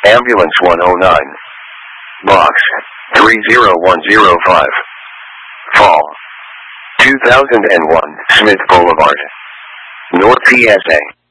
Ambulance 109. Box 30105. Fall 2001, Smith Boulevard, North PSA.